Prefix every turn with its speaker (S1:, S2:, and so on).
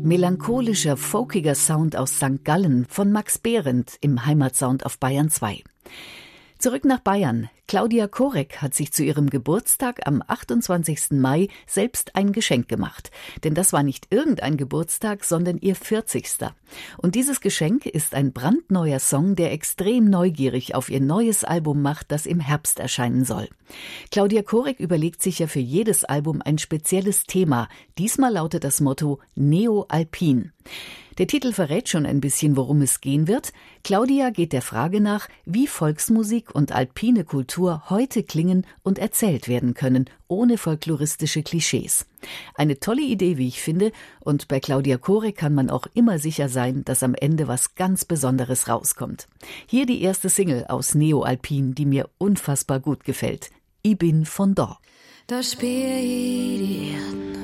S1: Melancholischer, folkiger Sound aus St. Gallen von Max Behrendt im Heimatsound auf Bayern 2. Zurück nach Bayern. Claudia Korek hat sich zu ihrem Geburtstag am 28. Mai selbst ein Geschenk gemacht. Denn das war nicht irgendein Geburtstag, sondern ihr 40. Und dieses Geschenk ist ein brandneuer Song, der extrem neugierig auf ihr neues Album macht, das im Herbst erscheinen soll. Claudia Korek überlegt sich ja für jedes Album ein spezielles Thema. Diesmal lautet das Motto Neo-Alpin. Der Titel verrät schon ein bisschen, worum es gehen wird. Claudia geht der Frage nach, wie Volksmusik und alpine Kultur heute klingen und erzählt werden können, ohne folkloristische Klischees. Eine tolle Idee, wie ich finde, und bei Claudia Korek kann man auch immer sicher sein, dass am Ende was ganz Besonderes rauskommt. Hier die erste Single aus Neo-Alpin, die mir unfassbar gut gefällt. Ich bin von da.
S2: Da spiel ich die Erden